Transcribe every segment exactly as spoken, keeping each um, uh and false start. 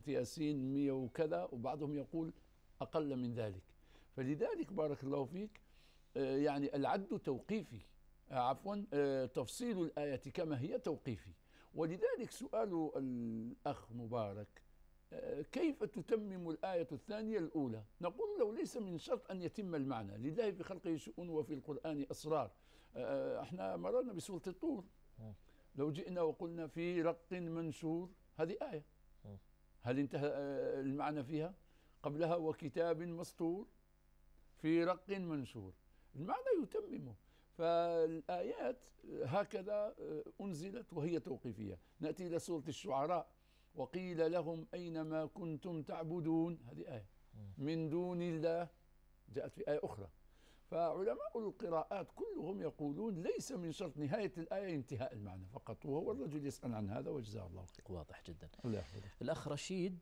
ياسين مئة وكذا، وبعضهم يقول أقل من ذلك. فلذلك بارك الله فيك يعني العد توقيفي، عفوا تفصيل الآية كما هي توقيفي. ولذلك سؤال الأخ مبارك كيف تتمم الآية الثانية الأولى؟ نقول له ليس من شرط أن يتم المعنى، لله في خلقه شؤون وفي القرآن أسرار. احنا مررنا بسورة الطور، لو جئنا وقلنا في رق منشور، هذه آية، هل انتهى المعنى فيها؟ قبلها وكتاب مسطور في رق منشور، المعنى يتممه. فالآيات هكذا أنزلت وهي توقيفية. نأتي إلى سورة الشعراء، وقيل لهم أينما كنتم تعبدون، هذه آية من دون الله، جاءت في آية أخرى. فعلماء القراءات كلهم يقولون ليس من شرط نهاية الآية انتهاء المعنى فقط، وهو الرجل يسأل عن هذا وجزاه الله خير. واضح جدا. الله الأخ رشيد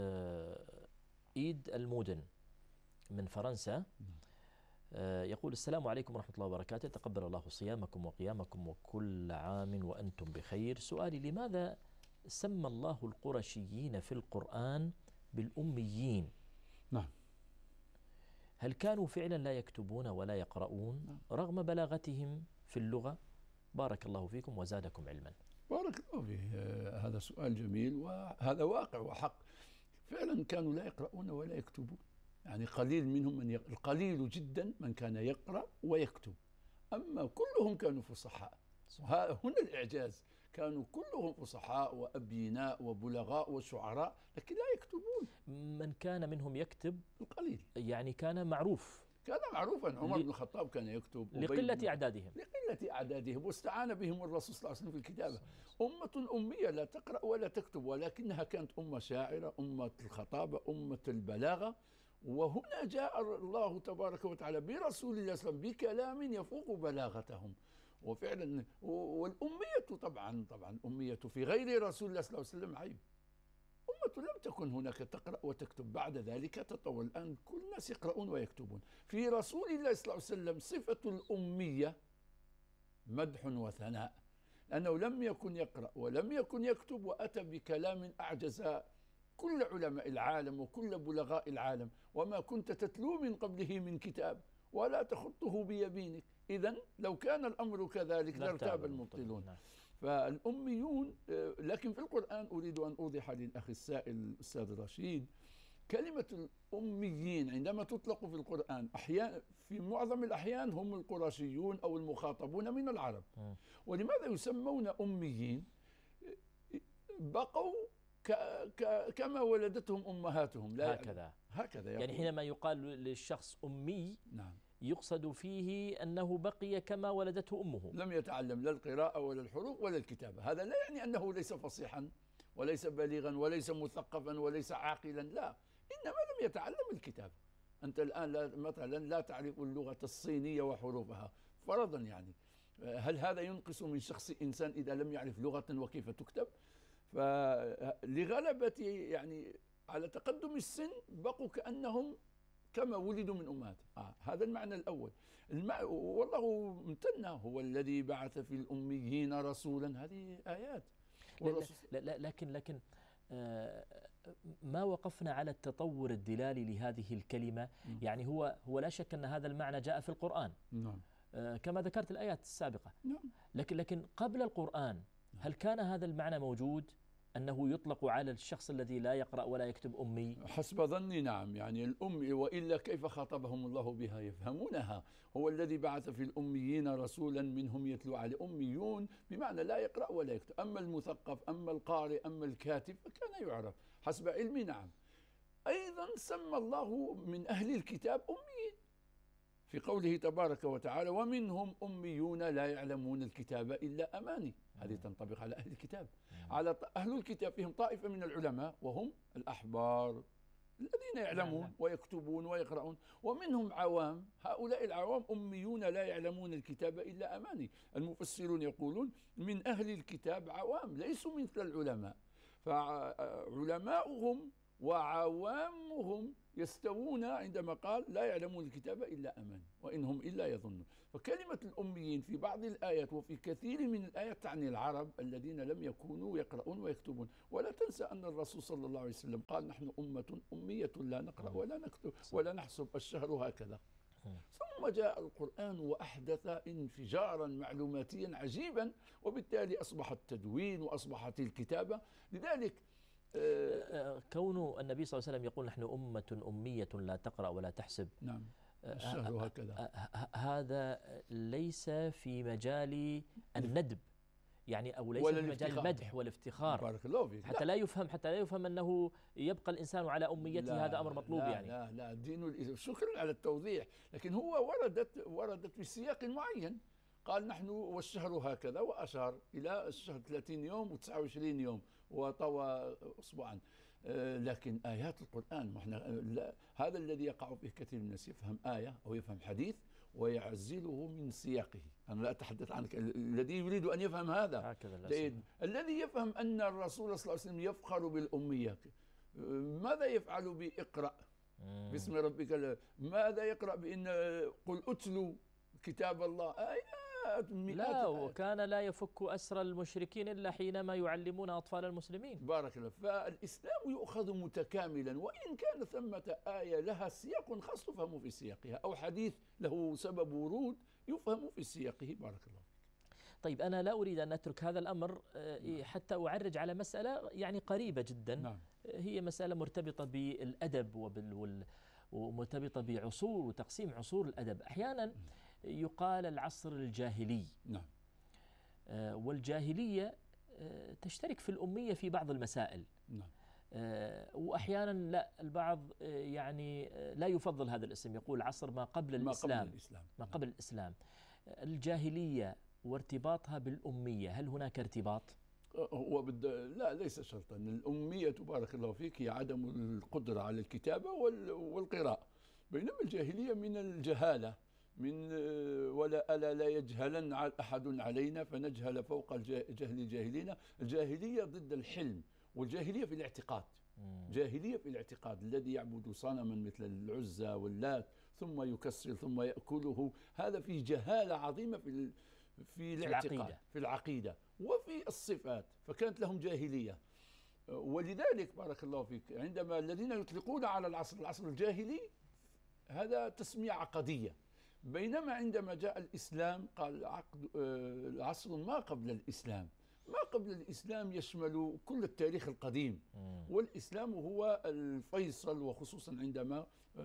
إيد المودن من فرنسا يقول السلام عليكم ورحمة الله وبركاته، تقبل الله صيامكم وقيامكم وكل عام وأنتم بخير. سؤالي: لماذا سمى الله القرشيين في القرآن بالأميين؟ نعم. هل كانوا فعلا لا يكتبون ولا يقرؤون نعم. رغم بلاغتهم في اللغة؟ بارك الله فيكم وزادكم علما. بارك الله فيه. هذا سؤال جميل وهذا واقع وحق. فعلا كانوا لا يقرؤون ولا يكتبون، يعني قليل منهم من يق... القليل جدا من كان يقرأ ويكتب، أما كلهم كانوا فصحاء. هنا الإعجاز، كانوا كلهم فصحاء وأبيناء وبلغاء وشعراء، لكن لا يكتبون. من كان منهم يكتب القليل، يعني كان معروف، كان معروفا. عمر ل... بن الخطاب كان يكتب لقلة أعدادهم لقلة أعدادهم واستعان بهم الرسول صلى الله عليه وسلم في الكتابة. أمة أمية لا تقرأ ولا تكتب، ولكنها كانت أمة شاعرة، أمة الخطابة، أمة البلاغة. وهنا جاء الله تبارك وتعالى برسول الله صلى الله عليه وسلم بكلام يفوق بلاغتهم. وفعلا والأمية طبعا طبعا الأمية في غير رسول الله صلى الله عليه وسلم عيب. أمة لم تكن هناك تقرأ وتكتب، بعد ذلك تطور، الآن كل الناس يقرؤون ويكتبون. في رسول الله صلى الله عليه وسلم صفة الأمية مدح وثناء، لأنه لم يكن يقرأ ولم يكن يكتب، وأتى بكلام أعجز كل علماء العالم وكل بلغاء العالم. وما كنت تتلو من قبله من كتاب ولا تخطه بيمينك، إذن لو كان الأمر كذلك لارتاب المبطلون. فالأميون. لكن في القرآن أريد أن أوضح للأخ السائل الأستاذ رشيد، كلمة الأميين عندما تطلق في القرآن أحيانا في معظم الأحيان هم القرشيون أو المخاطبون من العرب. ولماذا يسمون أميين؟ بقوا ك ك كما ولدتهم أمهاتهم، لا هكذا هكذا يعني حينما يقال للشخص أمي نعم يقصد فيه أنه بقي كما ولدته أمه، لم يتعلم لا القراءة ولا الحروف ولا الكتابة. هذا لا يعني أنه ليس فصيحا وليس بليغا وليس مثقفا وليس عاقلا، لا، إنما لم يتعلم الكتابة. أنت الآن لا مثلا لا تعرف اللغة الصينية وحروفها فرضا، يعني هل هذا ينقص من شخص إنسان إذا لم يعرف لغة وكيف تكتب؟ فلغلبة يعني على تقدم السن بقوا كأنهم كما ولدوا من أمهاتهم. آه هذا المعنى الأول. المع... والله امتنى، هو الذي بعث في الأميين رسولا، هذه آيات. لا لا لا لكن لكن آه ما وقفنا على التطور الدلالي لهذه الكلمة. م. يعني هو هو لا شك أن هذا المعنى جاء في القرآن. نعم. آه كما ذكرت الآيات السابقة. نعم. لكن لكن قبل القرآن هل كان هذا المعنى موجود؟ أنه يطلق على الشخص الذي لا يقرأ ولا يكتب أمي؟ حسب ظني نعم، يعني الأمي، وإلا كيف خاطبهم الله بها؟ يفهمونها. هو الذي بعث في الأميين رسولا منهم يتلو على أميون بمعنى لا يقرأ ولا يكتب. أما المثقف أما القارئ أما الكاتب فكان يعرف حسب علمي. نعم. أيضا سمى الله من أهل الكتاب أميين في قوله تبارك وتعالى ومنهم أميون لا يعلمون الكتاب إلا أماني. هذه تنطبق على أهل الكتاب. على أهل الكتاب فيهم طائفة من العلماء وهم الأحبار الذين يعلمون ويكتبون ويقرؤون، ومنهم عوام، هؤلاء العوام أميون لا يعلمون الكتاب إلا أماني. المفسرون يقولون من أهل الكتاب عوام ليسوا مثل العلماء، فعلماؤهم وعوامهم يستوون عندما قال لا يعلمون الكتاب إلا أمن وإنهم إلا يظنون. فكلمة الأميين في بعض الآيات وفي كثير من الآيات تعني العرب الذين لم يكونوا يقرؤون ويكتبون. ولا تنسى أن الرسول صلى الله عليه وسلم قال نحن أمة أمية لا نقرأ ولا نكتب ولا نحسب الشهر هكذا. ثم جاء القرآن وأحدث انفجارا معلوماتيا عجيبا، وبالتالي أصبح التدوين وأصبحت الكتابة. لذلك كون النبي صلى الله عليه وسلم يقول نحن أمة أمية لا تقرأ ولا تحسب، نعم الشهر هكذا، هذا ليس في مجال الندب يعني، أو ليس في مجال المدح والافتخار. بارك الله فيك. حتى لا يفهم حتى لا يفهم أنه يبقى الإنسان على أميته، هذا أمر مطلوب لا يعني. لا لا دين الإسلام، شكرا على التوضيح، لكن هو وردت وردت في سياق معين. قال نحن والشهر هكذا، وأشار إلى الشهر ثلاثين يوم وتسعة وعشرين يوم وطوى أسبوعا. آه لكن آيات القرآن لا، هذا الذي يقع فيه كثير من الناس، يفهم آية أو يفهم حديث ويعزله من سياقه. أنا لا أتحدث عنك، الذي يريد أن يفهم هذا جيد. الذي يفهم أن الرسول صلى الله عليه وسلم يفخر بالأمية، ماذا يفعل بإقرأ باسم ربك؟ ماذا يقرأ بإن قل أتلوا كتاب الله؟ آيات لا، وكان لا يفك أسر المشركين إلا حينما يعلمون أطفال المسلمين. بارك الله. فالإسلام يؤخذ متكاملا، وإن كان ثمة آية لها سياق خاص تفهم في سياقها، أو حديث له سبب ورود يفهم في سياقه. بارك الله. طيب أنا لا أريد أن أترك هذا الأمر حتى أعرج على مسألة يعني قريبة جدا. نعم. هي مسألة مرتبطة بالأدب وبال ومرتبطة بعصور وتقسيم عصور الأدب. أحيانا يقال العصر الجاهلي. نعم. والجاهلية تشترك في الأمية في بعض المسائل. نعم. وأحيانا لا، البعض يعني لا يفضل هذا الاسم، يقول عصر ما قبل ما الإسلام. قبل الإسلام. ما قبل الإسلام. الجاهلية وارتباطها بالأمية، هل هناك ارتباط؟ هو بد... لا ليس شرطا. الأمية بارك الله فيك هي عدم القدرة على الكتابة وال... والقراءة، بينما الجاهلية من الجهالة، من ولا ألا لا يجهلن أحد علينا فنجهل فوق جهل الجاهلين. الجاهلية ضد الحلم، والجاهلية في الاعتقاد. جاهلية في الاعتقاد، الذي يعبد صنما مثل العزى واللات ثم يكسر ثم يأكله، هذا في جهالة عظيمة في في الاعتقاد، في العقيدة وفي الصفات، فكانت لهم جاهلية. ولذلك بارك الله فيك عندما الذين يطلقون على العصر العصر الجاهلي هذا تسمية عقدية، بينما عندما جاء الإسلام قال عقد العصر ما قبل الإسلام. ما قبل الإسلام يشمل كل التاريخ القديم، والإسلام هو الفيصل، وخصوصا عندما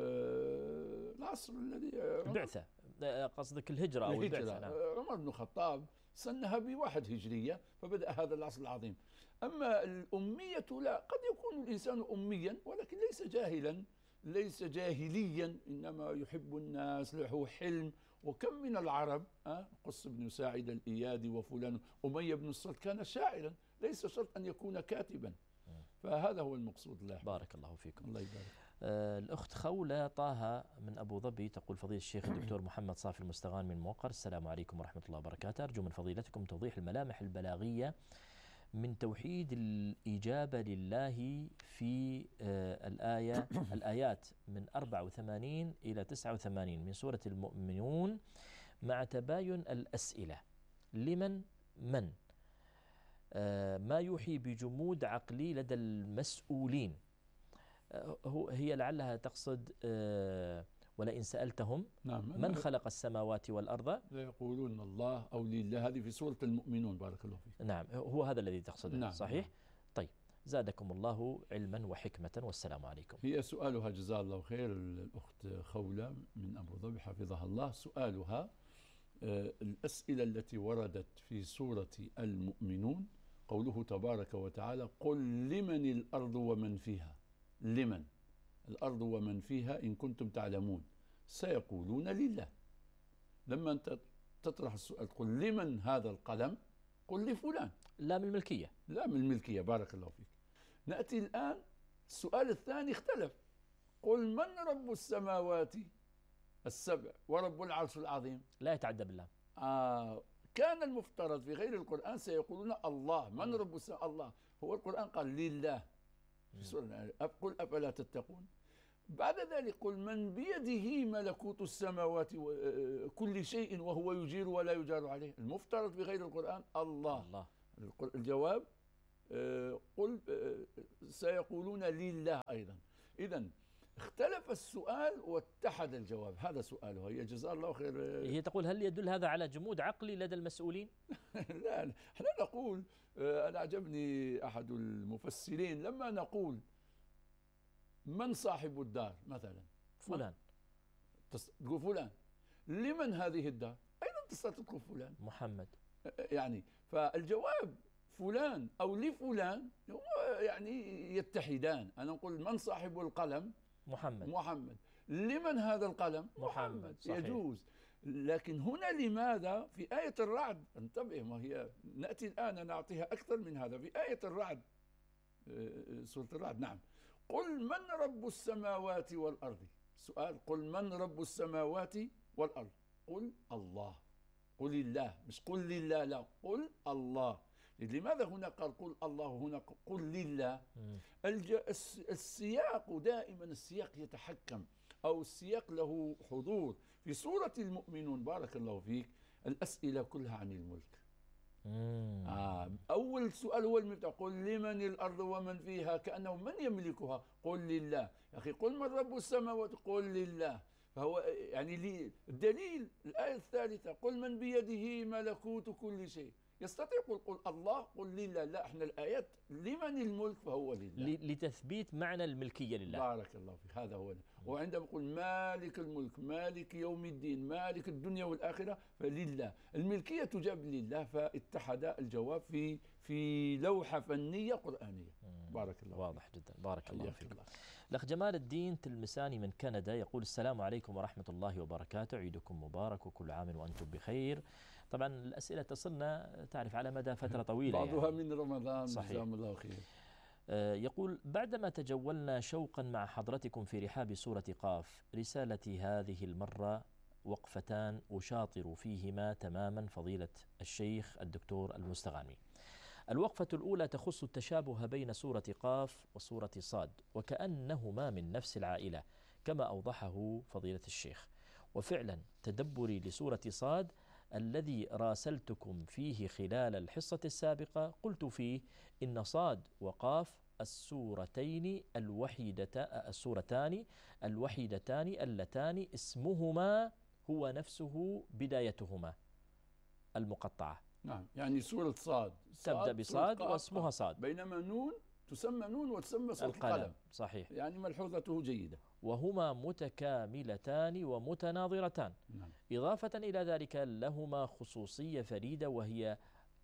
العصر الذي البعثة، قصدك الهجرة أو البعثة. نعم. عمر بن الخطاب سنها بواحد هجرية فبدأ هذا العصر العظيم. أما الأمية لا، قد يكون الإنسان أميا ولكن ليس جاهلا، ليس جاهليا، إنما يحب الناس، له حلم. وكم من العرب أه؟ قص بن ساعد الإيادي وفلان، أمية بن الصلت كان شاعرا، ليس شرط أن يكون كاتبا. فهذا هو المقصود. الله بارك الله فيكم. الله يبارك. آه الأخت خولة طه من أبو ظبي تقول فضيلة الشيخ الدكتور محمد صافي المستغان من موقر، السلام عليكم ورحمة الله وبركاته. أرجو من فضيلتكم توضيح الملامح البلاغية من توحيد الإجابة لله في آه الآية الآيات من أربعة وثمانين إلى تسعة وثمانين من سورة المؤمنون، مع تباين الأسئلة لمن من آه ما يوحي بجمود عقلي لدى المسؤولين. آه هو هي لعلها تقصد آه ولئن سألتهم نعم من خلق السماوات والأرض ليقولون الله أو لله، هذه في سورة المؤمنون. بارك الله فيك. نعم هو هذا الذي تقصده. نعم. صحيح. طيب زادكم الله علما وحكمة والسلام عليكم. هي سؤالها جزاها الله خير الأخت خولة من أبو ظبي حفظها الله، سؤالها آه الأسئلة التي وردت في سورة المؤمنون، قوله تبارك وتعالى قل لمن الأرض ومن فيها، لمن الأرض ومن فيها إن كنتم تعلمون، سيقولون لله. لما أنت تطرح السؤال قل لمن هذا القلم، قل لفلان. لا من الملكية. لا من الملكية. بارك الله فيك. نأتي الآن السؤال الثاني اختلف، قل من رب السماوات السبع ورب العرش العظيم. لا يتعدى بالله. آه كان المفترض في غير القرآن سيقولون الله. من رب السماوات؟ الله. هو القرآن قال لله في سورة قل أفلا تتقون. بعد ذلك قل من بيده ملكوت السماوات وكل شيء وهو يجير ولا يجار عليه. المفترض في غير القرآن الله, الله. الجواب قل سيقولون لله أيضا. إذن اختلف السؤال واتحد الجواب. هذا سؤاله، هي جزاه الله خير. هي تقول هل يدل هذا على جمود عقلي لدى المسؤولين؟ لا، احنا نقول، أنا أعجبني أحد المفسرين لما نقول من صاحب الدار مثلا فلان، تقول فلان، لمن هذه الدار؟ أيضا تستطيع تقول فلان محمد. يعني فالجواب فلان أو لفلان يعني يتحدان. أنا نقول من صاحب القلم؟ محمد. محمد. لمن هذا القلم؟ محمد, محمد. صحيح. يجوز. لكن هنا لماذا في آية الرعد؟ انتبه، ما هي نأتي الآن نعطيها أكثر من هذا. في آية الرعد، سورة الرعد، نعم، قل من رب السماوات والأرض. سؤال، قل من رب السماوات والأرض؟ قل الله. قل الله، مش قل لله، لا، قل الله. لماذا هنا قال قل الله هنا قل لله؟ السياق دائما السياق يتحكم، أو السياق له حضور. في سورة المؤمنون بارك الله فيك الأسئلة كلها عن الملك. آه أول سؤال هو المفتاح، قل لمن الأرض ومن فيها، كأنه من يملكها؟ قل لله. يا أخي قل من رب السماوات؟ قل لله. فهو يعني لي الدليل الآية الثالثة، قل من بيده ملكوت كل شيء. يستطيع يقول قل الله، قل لله. لا، احنا الآيات لمن الملك فهو لله، لتثبيت معنى الملكية لله. بارك الله فيك، هذا هو. وعندما يقول مالك الملك، مالك يوم الدين، مالك الدنيا والآخرة، فلله. الملكية تجاب لله، فاتحد الجواب في في لوحة فنية قرآنية. بارك الله واضح فيك. جدا، بارك الله فيك. الأخ جمال الدين تلمساني من كندا يقول السلام عليكم ورحمة الله وبركاته، عيدكم مبارك وكل عام وأنتم بخير. طبعا الأسئلة تصلنا تعرف على مدى فترة طويلة، بعضها يعني من رمضان. صحيح. جزاهم الله خير. يقول بعدما تجولنا شوقا مع حضرتكم في رحاب سورة قاف، رسالتي هذه المرة وقفتان أشاطر فيهما تماما فضيلة الشيخ الدكتور المستغانمي. الوقفة الأولى تخص التشابه بين سورة قاف وسورة صاد، وكأنهما من نفس العائلة كما أوضحه فضيلة الشيخ. وفعلا تدبري لسورة صاد الذي راسلتكم فيه خلال الحصة السابقة قلت فيه إن صاد وقاف السورتين الوحيدة السورتان الوحيدتان اللتان اسمهما هو نفسه بدايتهما المقطعة. نعم، يعني سورة صاد تبدأ بصاد واسمها صاد، بينما نون تسمى نون وتسمى سورة القلم. القلم. صحيح. يعني ملحوظته جيدة. وهما متكاملتان ومتناظرتان. نعم. إضافة إلى ذلك لهما خصوصية فريدة، وهي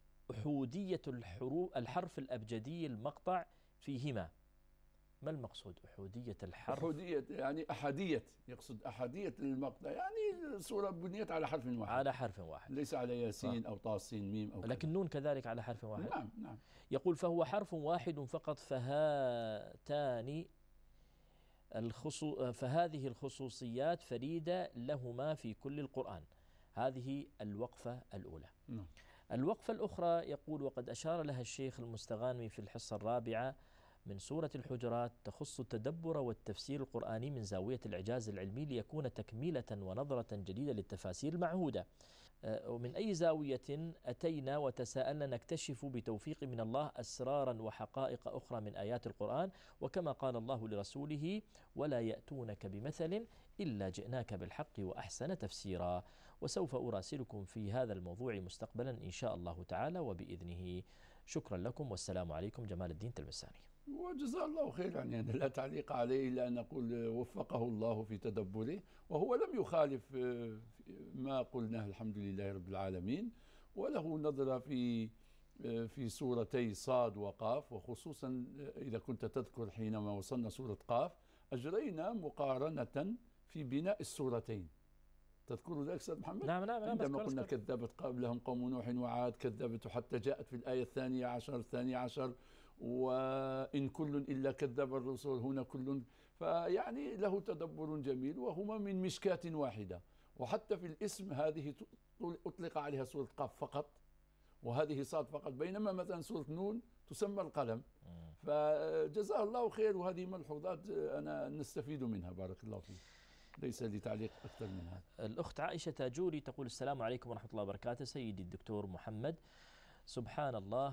أحودية الحروف الحرف الأبجدي المقطع فيهما. ما المقصود أحودية الحرف؟ أحودية يعني أحادية، يقصد أحادية المقطع، يعني سورة بنيت على حرف واحد. على حرف واحد، ليس على ياسين أو طاسين ميم أو لكن نون كذلك على حرف واحد. نعم نعم. يقول فهو حرف واحد فقط، فهاتان الخصو فهذه الخصوصيات فريدة لهما في كل القرآن. هذه الوقفة الأولى. نعم. الوقفة الأخرى يقول وقد أشار لها الشيخ المستغانمي في الحصة الرابعة من سورة الحجرات، تخص التدبر والتفسير القرآني من زاوية الإعجاز العلمي ليكون تكملة ونظرة جديدة للتفاسير المعهودة. ومن أي زاوية أتينا وتساءلنا نكتشف بتوفيق من الله أسرارا وحقائق أخرى من آيات القرآن، وكما قال الله لرسوله ولا يأتونك بمثل إلا جئناك بالحق وأحسن تفسيرا. وسوف أراسلكم في هذا الموضوع مستقبلا إن شاء الله تعالى وبإذنه. شكرا لكم والسلام عليكم. جمال الدين تلمساني. وجزاه الله خير، يعني لا تعليق عليه إلا أن نقول وفقه الله في تدبره، وهو لم يخالف ما قلناه الحمد لله رب العالمين، وله نظرة في في سورتي صاد وقاف، وخصوصا إذا كنت تذكر حينما وصلنا سورة قاف أجرينا مقارنة في بناء السورتين. تذكر ذلك أستاذ محمد؟ نعم نعم. عندما قلنا كذبت قبلهم قوم نوح وعاد، كذبت حتى جاءت في الآية الثانية عشر الثانية عشر وإن كل إلا كذب الرسل، هنا كل، فيعني له تدبر جميل، وهما من مشكاة واحدة. وحتى في الاسم هذه أطلق عليها سورة قاف فقط، وهذه صاد فقط، بينما مثلا سورة نون تسمى القلم. ف فجزاه الله خير، وهذه ملحوظات أنا نستفيد منها بارك الله فيك، ليس لي تعليق أكثر من هذا. الأخت عائشة تاجوري تقول السلام عليكم ورحمة الله وبركاته سيدي الدكتور محمد، سبحان الله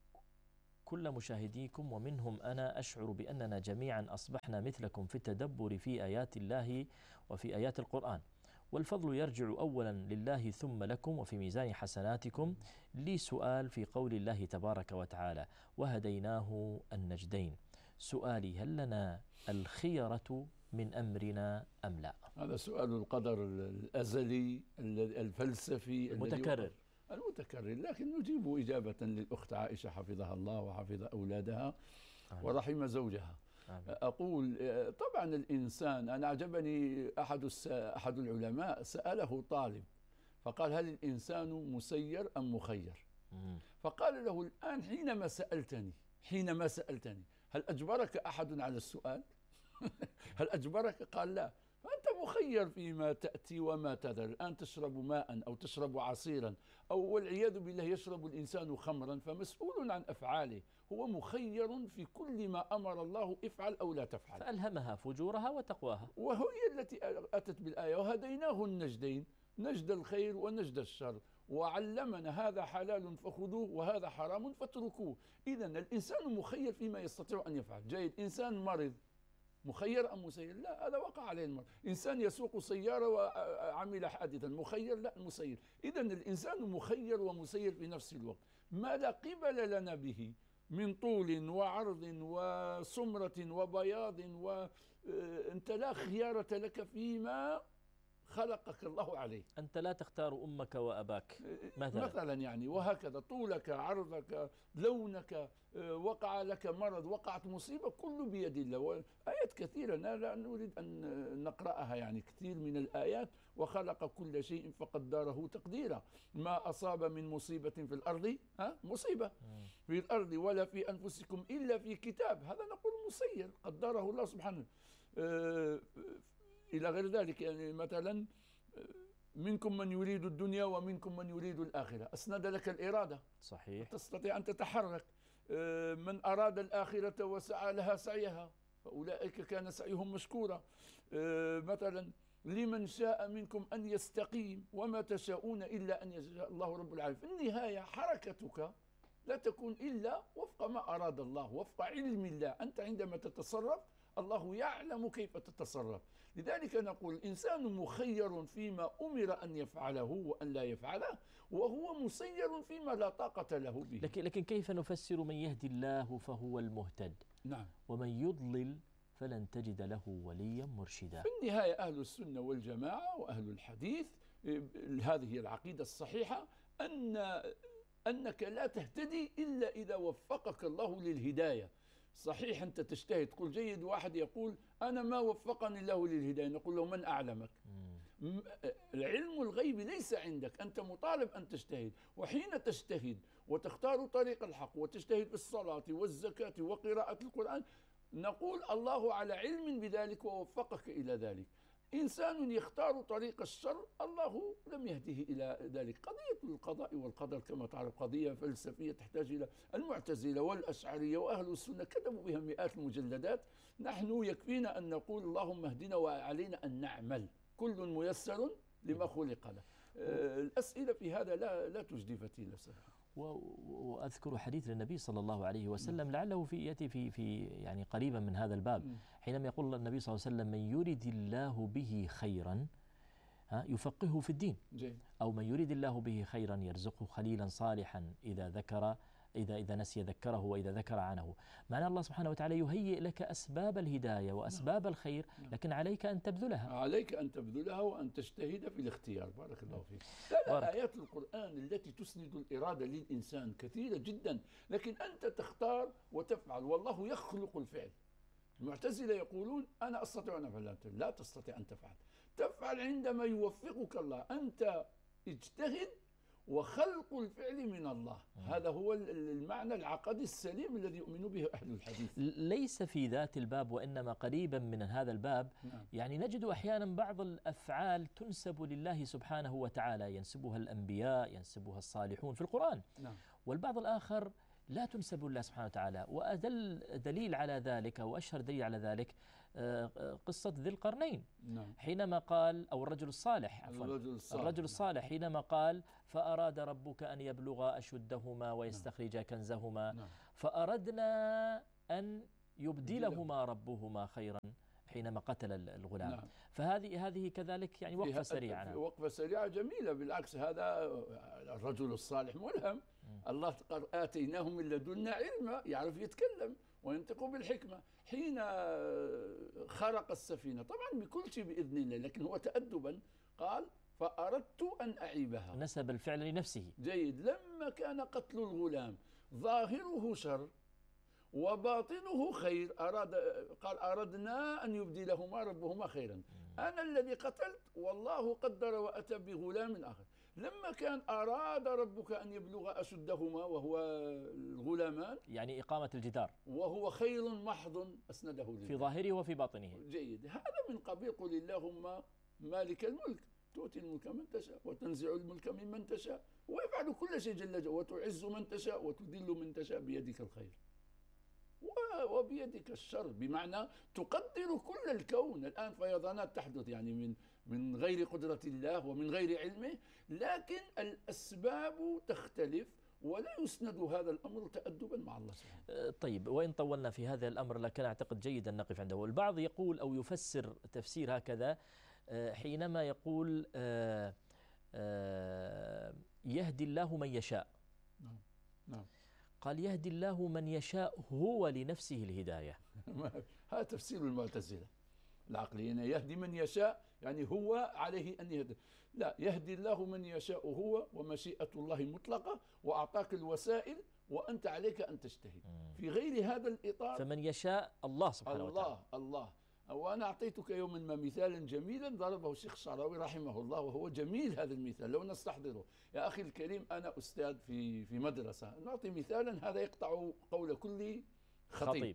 كل مشاهديكم ومنهم أنا أشعر بأننا جميعا أصبحنا مثلكم في التدبر في آيات الله وفي آيات القرآن، والفضل يرجع أولا لله ثم لكم وفي ميزان حسناتكم. لي سؤال في قول الله تبارك وتعالى وهديناه النجدين، سؤالي هل لنا الخيرة من أمرنا أم لا؟ هذا سؤال القدر الأزلي الفلسفي المتكرر المتكرر، لكن نجيب إجابة للأخت عائشة حفظها الله وحفظ أولادها آمين. ورحم زوجها آمين. أقول طبعا الإنسان، أنا أعجبني أحد أحد العلماء سأله طالب فقال هل الإنسان مسير أم مخير؟ مم. فقال له الآن حينما سألتني حينما سألتني هل أجبرك أحد على السؤال؟ هل أجبرك؟ قال لا، فأنت مخير فيما تأتي وما تذر. الآن تشرب ماء أو تشرب عصيرا أو والعياذ بالله يشرب الإنسان خمرا، فمسؤول عن أفعاله، هو مخير في كل ما أمر الله افعل أو لا تفعل. فألهمها فجورها وتقواها، وهي التي أتت بالآية وهديناه النجدين، نجد الخير ونجد الشر، وعلمنا هذا حلال فخذوه وهذا حرام فاتركوه. إذا الإنسان مخير فيما يستطيع أن يفعل. جيد، إنسان مرض مخير أم مسير؟ لا، هذا وقع عليه المرض. إنسان يسوق سيارة وعمل حادثا مخير؟ لا، مسير. إذا الإنسان مخير ومسير في نفس الوقت. ما لا قبل لنا به من طول وعرض وسمرة وبياض، وأنت لا خيارة لك فيما خلقك الله عليه. أنت لا تختار أمك وأباك مثلا, مثلا يعني، وهكذا طولك عرضك لونك، وقع لك مرض وقعت مصيبة، كله بيد الله. آيات كثيرة لا نريد أن نقرأها، يعني كثير من الآيات، وخلق كل شيء فقدره تقديرا، ما أصاب من مصيبة في الأرض ها مصيبة في الأرض ولا في أنفسكم إلا في كتاب، هذا نقول مسير قدره الله سبحانه. إلى غير ذلك، يعني مثلا منكم من يريد الدنيا ومنكم من يريد الآخرة، أسند لك الإرادة صحيح، تستطيع أن تتحرك. من أراد الآخرة وسعى لها سعيها فأولئك كان سعيهم مشكورا. مثلا لمن شاء منكم أن يستقيم وما تشاءون إلا أن يشاء الله رب العالمين. في النهاية حركتك لا تكون إلا وفق ما أراد الله، وفق علم الله. أنت عندما تتصرف الله يعلم كيف تتصرف. لذلك نقول الإنسان مخير فيما أمر أن يفعله وأن لا يفعله، وهو مسير فيما لا طاقة له به. لكن, لكن كيف نفسر من يهدي الله فهو المهتد، نعم، ومن يضلل فلن تجد له وليا مرشدا؟ في النهاية أهل السنة والجماعة وأهل الحديث هذه العقيدة الصحيحة، أن أنك لا تهتدي إلا إذا وفقك الله للهداية. صحيح أنت تجتهد، قل جيد، واحد يقول أنا ما وفقني الله للهداية، نقول له من أعلمك؟ مم. العلم الغيب ليس عندك، أنت مطالب أن تجتهد. وحين تجتهد وتختار طريق الحق وتجتهد في الصلاة والزكاة وقراءة القرآن، نقول الله على علم بذلك ووفقك إلى ذلك. إنسان يختار طريق الشر الله لم يهده إلى ذلك. قضية القضاء والقدر كما تعرف قضية فلسفية تحتاج إلى المعتزلة والأشعرية وأهل السنة كتبوا بها مئات المجلدات. نحن يكفينا أن نقول اللهم اهدنا وعلينا أن نعمل، كل ميسر لما خلق له. الأسئلة في هذا لا لا تجدي فتيلة صراحة. وأذكر حديث للنبي صلى الله عليه وسلم لعله في يأتي في في يعني قريبا من هذا الباب، حينما يقول النبي صلى الله عليه وسلم من يريد الله به خيرا يفقهه في الدين، أو من يريد الله به خيرا يرزقه خليلا صالحا إذا ذكر إذا إذا نسي ذكره وإذا ذكر عنه. معنى الله سبحانه وتعالى يهيئ لك أسباب الهداية وأسباب الخير، لكن عليك أن تبذلها. عليك أن تبذلها وأن تجتهد في الاختيار. بارك الله فيك. لا لا آيات القرآن التي تسند الإرادة للإنسان كثيرة جدا، لكن أنت تختار وتفعل، والله يخلق الفعل. المعتزلة يقولون أنا أستطيع أن أفعل، لا تستطيع أن تفعل. تفعل عندما يوفقك الله، أنت اجتهد، وخلق الفعل من الله. هذا هو المعنى العقدي السليم الذي يؤمن به أهل الحديث. ليس في ذات الباب وإنما قريبا من هذا الباب. نعم. يعني نجد أحيانا بعض الأفعال تنسب لله سبحانه وتعالى، ينسبها الأنبياء، ينسبها الصالحون في القرآن. نعم. والبعض الآخر لا تنسب لله سبحانه وتعالى. وأدل دليل على ذلك وأشهر دليل على ذلك قصة ذي القرنين. نعم. حينما قال، أو الرجل الصالح عفوا الرجل الصالح, الرجل الصالح حينما قال فأراد ربك أن يبلغ أشدهما ويستخرج كنزهما نعم. فأردنا أن يبدلهما ربهما خيرا حينما قتل الغلام. نعم. فهذه هذه كذلك يعني وقفة سريعة. وقفة سريعة جميلة، بالعكس هذا الرجل الصالح ملهم. م. الله قال آتيناه من لدنا علما، يعرف يتكلم وينطق بالحكمة. حين خرق السفينة طبعا بكل شيء بإذن الله، لكن هو تأدبا قال فأردت أن أعيبها، نسب الفعل لنفسه. جيد. لما كان قتل الغلام ظاهره شر وباطنه خير، أراد قال أردنا أن يبدلهما ربهما خيرا. أنا الذي قتلت والله قدر وأتى بغلام آخر. لما كان أراد ربك أن يبلغ أشدهما وهو الغلامان، يعني إقامة الجدار، وهو خير محض أسنده لله في ظاهره وفي باطنه. جيد. هذا من قبيل قل اللهم مالك الملك تؤتي الملك من تشاء وتنزع الملك ممن تشاء ويفعل كل شيء جل جلاله، وتعز من تشاء وتذل من تشاء بيدك الخير وبيدك الشر، بمعنى تقدر كل الكون. الآن فيضانات تحدث يعني من من غير قدرة الله ومن غير علمه، لكن الأسباب تختلف ولا يسند هذا الأمر تأدبا مع الله سبحانه. طيب، وإن طولنا في هذا الأمر لكن أعتقد جيد أن نقف عنده. البعض يقول أو يفسر تفسير هكذا حينما يقول يهدي الله من يشاء. نعم نعم. قال يهدي الله من يشاء هو لنفسه الهداية. هذا تفسير المعتزلة العقليين، يهدي من يشاء يعني هو عليه أن يهدي. لا، يهدي الله من يشاء هو، ومشيئة الله مطلقة، وأعطاك الوسائل وأنت عليك أن تجتهد. في غير هذا الإطار فمن يشاء الله سبحانه الله وتعالى. الله. وأنا أعطيتك يوما ما مثالا جميلا ضربه الشيخ الشعراوي رحمه الله، وهو جميل هذا المثال لو نستحضره. يا أخي الكريم، أنا أستاذ في في مدرسة، نعطي مثالا هذا يقطع قول كل خطيب.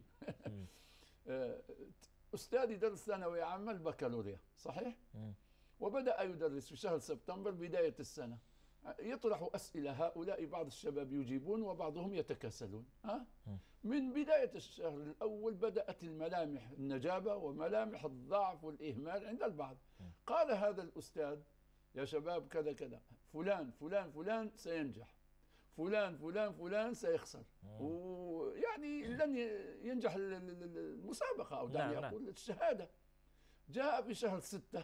أستاذي درس ثانوي عامة البكالوريا، صحيح؟ وبدأ يدرس في شهر سبتمبر بداية السنة، يطرح أسئلة، هؤلاء بعض الشباب يجيبون وبعضهم يتكاسلون. ها؟ من بداية الشهر الأول بدأت الملامح النجابة وملامح الضعف والإهمال عند البعض. قال هذا الأستاذ يا شباب كذا كذا، فلان فلان فلان سينجح، فلان فلان فلان سيخسر، ويعني لن ينجح المسابقة أو دعني أقول الشهادة. جاء في شهر ستة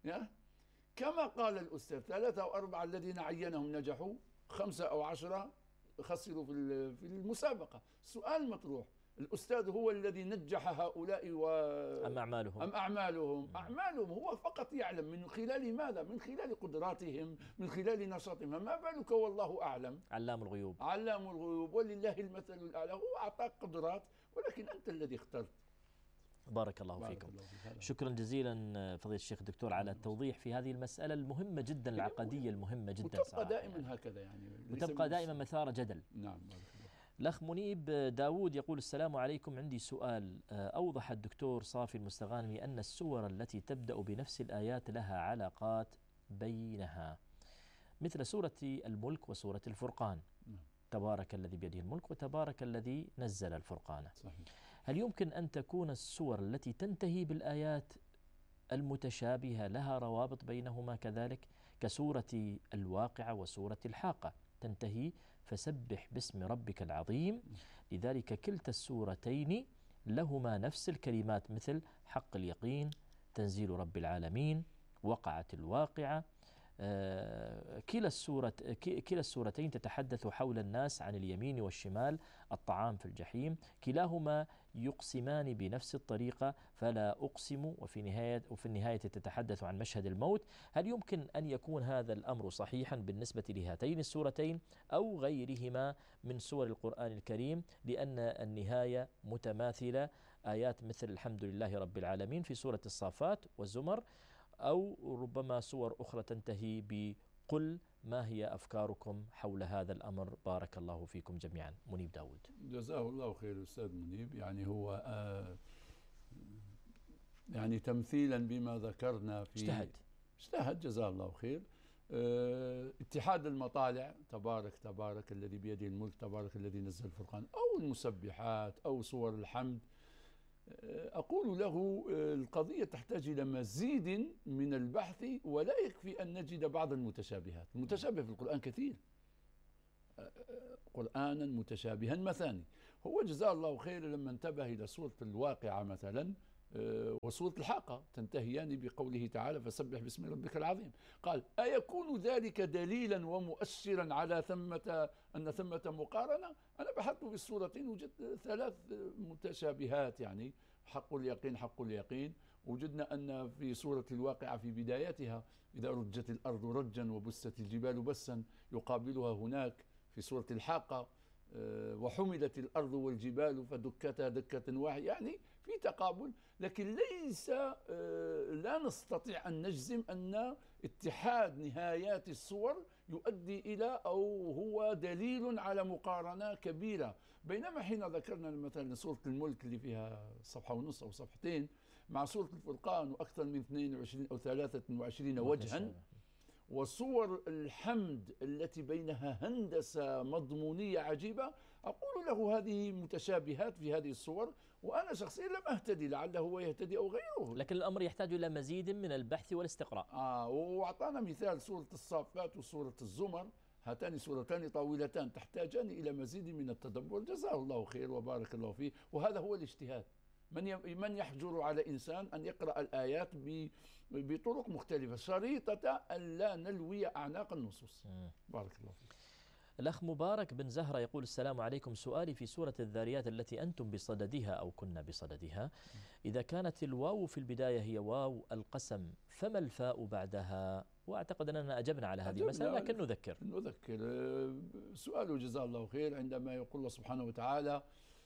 كما قال الأستاذ، ثلاثة أو أربعة الذين عينهم نجحوا، خمسة أو عشرة خسروا في المسابقة. السؤال مطروح، الأستاذ هو الذي نجح هؤلاء و... أم أعمالهم أم أعمالهم أعمالهم هو فقط يعلم من خلال ماذا؟ من خلال قدراتهم، من خلال نشاطهم. ما بالك والله أعلم، علام الغيوب علام الغيوب ولله المثل الأعلى. هو أعطاك قدرات ولكن أنت الذي اخترت. بارك الله بارك فيكم. الله فيك. شكرا جزيلا فضيلة الشيخ الدكتور على التوضيح في هذه المسألة المهمة جدا، العقدية المهمة جدا، وتبقى دائما يعني. هكذا يعني وتبقى دائما مثار جدل. نعم. الأخ منيب داود يقول السلام عليكم، عندي سؤال. أوضح الدكتور صافي المستغانمي أن السور التي تبدأ بنفس الآيات لها علاقات بينها، مثل سورة الملك وسورة الفرقان. نعم. تبارك الذي بيده الملك وتبارك الذي نزل الفرقان. صحيح. هل يمكن أن تكون السور التي تنتهي بالآيات المتشابهة لها روابط بينهما كذلك، كسورة الواقعة وسورة الحاقة تنتهي فسبح باسم ربك العظيم، لذلك كلتا السورتين لهما نفس الكلمات، مثل حق اليقين، تنزيل رب العالمين، وقعت الواقعة. آه كلا السورة كلا السورتين تتحدث حول الناس عن اليمين والشمال، الطعام في الجحيم، كلاهما يقسمان بنفس الطريقة، فلا أقسم، وفي نهاية وفي النهاية تتحدث عن مشهد الموت. هل يمكن أن يكون هذا الأمر صحيحا بالنسبة لهاتين السورتين أو غيرهما من سور القرآن الكريم، لأن النهاية متماثلة، آيات مثل الحمد لله رب العالمين في سورة الصافات والزمر، أو ربما سور أخرى تنتهي بقل ما هي أفكاركم حول هذا الأمر؟ بارك الله فيكم جميعا. منيب داود. جزاه الله خير أستاذ منيب. يعني هو آه يعني تمثيلا بما ذكرنا في اجتهد اجتهد جزاه الله خير. اه اتحاد المطالع، تبارك تبارك الذي بيده الملك، تبارك الذي نزل الفرقان، أو المسبحات أو صور الحمد. أقول له القضية تحتاج إلى مزيد من البحث، ولا يكفي أن نجد بعض المتشابهات. المتشابه في القرآن كثير، قرآنا متشابها مثاني. هو جزاه الله خير لما انتبه إلى سورة الواقعة مثلا وسورة الحاقة تنتهيان بقوله تعالى فسبح باسم ربك العظيم، قال أيكون ذلك دليلا ومؤشرا على ثمة أن ثمة مقارنة؟ أنا بحثت في السورتين وجدت ثلاث متشابهات، يعني حق اليقين حق اليقين. وجدنا أن في سورة الواقعة في بدايتها إذا رجت الأرض رجا وبست الجبال بسا، يقابلها هناك في سورة الحاقة وحملت الأرض والجبال فدكتا دكة واحدة، يعني في تقابل. لكن ليس لا نستطيع أن نجزم أن اتحاد نهايات الصور يؤدي إلى أو هو دليل على مقارنة كبيرة. بينما حين ذكرنا مثلا سورة الملك اللي فيها صفحة ونص أو صفحتين مع سورة الفرقان وأكثر من اثنين وعشرين أو ثلاثة وعشرين وجها، وصور الحمد التي بينها هندسة مضمونية عجيبة، أقول له هذه متشابهات في هذه الصور، وأنا شخصيا لم أهتدي، لعله هو يهتدي أو غيره. لكن الأمر يحتاج إلى مزيد من البحث والاستقراء. آه وأعطانا مثال سورة الصافات وسورة الزمر، هاتان سورتان طويلتان تحتاجان إلى مزيد من التدبر. جزاه الله خير وبارك الله فيه. وهذا هو الاجتهاد. من من يحجر على إنسان أن يقرأ الآيات بطرق مختلفة شريطة أن لا نلوي أعناق النصوص. بارك الله فيك. الأخ مبارك بن زهرة يقول السلام عليكم، سؤالي في سورة الذاريات التي أنتم بصددها أو كنا بصددها، إذا كانت الواو في البداية هي واو القسم فما الفاء بعدها؟ وأعتقد أننا أجبنا على هذه المسألة لكن نذكر نذكر سؤاله جزاه الله خير عندما يقول الله سبحانه وتعالى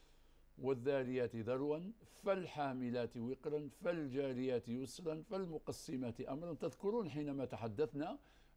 والذاريات ذروا فالحاملات وقرا فالجاريات يسرا فالمقسمات أمرا. تذكرون حينما تحدثنا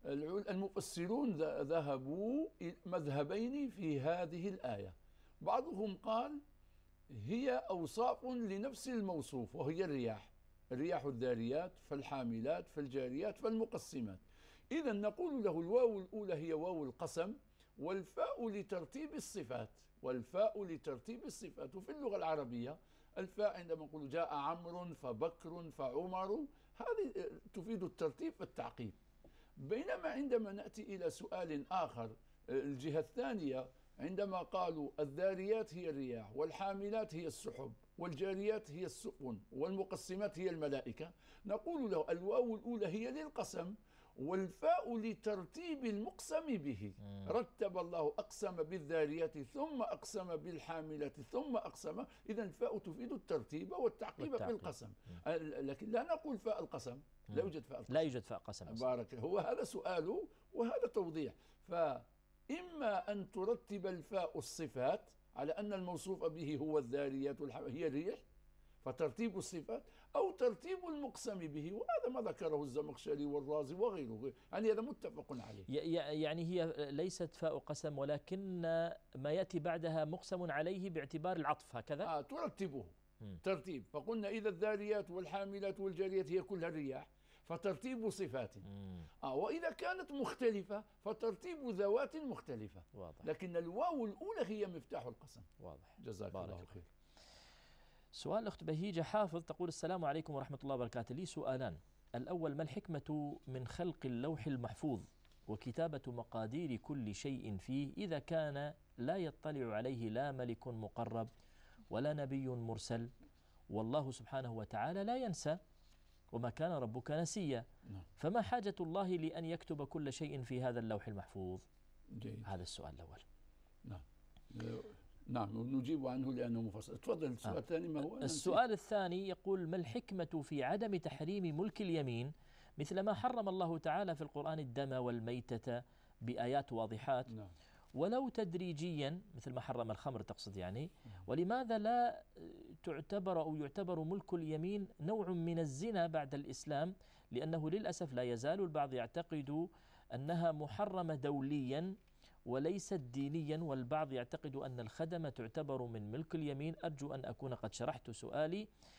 المفسرون ذهبوا مذهبين في هذه الآية. بعضهم قال هي أوصاف لنفس الموصوف وهي الرياح، الرياح الذاريات فالحاملات فالجاريات فالمقسمات. إذا نقول له الواو الأولى هي واو القسم، والفاء لترتيب الصفات، والفاء لترتيب الصفات. وفي اللغة العربية الفاء عندما نقول جاء عمرو فبكر فعمر هذه تفيد الترتيب والتعقيب. بينما عندما نأتي إلى سؤال آخر، الجهة الثانية عندما قالوا الذاريات هي الرياح والحاملات هي السحب والجاريات هي السفن والمقسمات هي الملائكة، نقول له الواو الأولى هي للقسم والفاء لترتيب المقسم به. رتب الله أقسم بالذاريات ثم أقسم بالحاملات ثم أقسم، إذا الفاء تفيد الترتيب والتعقيب في القسم. لكن لا نقول فاء القسم، لا يوجد فاء القسم. لا يوجد فاء قسم. بارك. هو هذا سؤاله وهذا توضيح. فإما أن ترتب الفاء الصفات على أن الموصوف به هو الذاريات هي الريح فترتيب الصفات، أو ترتيب المقسم به، وهذا ما ذكره الزمخشري والرازي وغيره، يعني هذا متفق عليه. يعني هي ليست فاء قسم ولكن ما يأتي بعدها مقسم عليه باعتبار العطف هكذا. آه ترتبه م. ترتيب. فقلنا إذا الذاريات والحاملات والجاريات هي كلها الرياح فترتيب صفات. آه وإذا كانت مختلفة فترتيب ذوات مختلفة. واضح. لكن الواو الأولى هي مفتاح القسم. واضح. جزاك الله خير. سؤال الأخت بهيجة حافظ تقول السلام عليكم ورحمة الله وبركاته، لي سؤالان. الأول، ما الحكمة من خلق اللوح المحفوظ وكتابة مقادير كل شيء فيه إذا كان لا يطلع عليه لا ملك مقرب ولا نبي مرسل، والله سبحانه وتعالى لا ينسى وما كان ربك نسيا، فما حاجة الله لأن يكتب كل شيء في هذا اللوح المحفوظ؟ جيد. هذا السؤال الأول. نعم نعم نجيب عنه لأنه مفصل. تفضل. السؤال الثاني ما هو؟ السؤال الثاني يقول ما الحكمة في عدم تحريم ملك اليمين مثل ما حرم الله تعالى في القرآن الدم والميتة بآيات واضحات؟ نعم. ولو تدريجيا مثل ما حرم الخمر تقصد يعني. ولماذا لا تعتبر أو يعتبر ملك اليمين نوع من الزنا بعد الإسلام؟ لأنه للأسف لا يزال البعض يعتقد أنها محرمة دوليا وليست دينيا، والبعض يعتقد أن الخدمة تعتبر من ملك اليمين. أرجو أن أكون قد شرحت سؤالي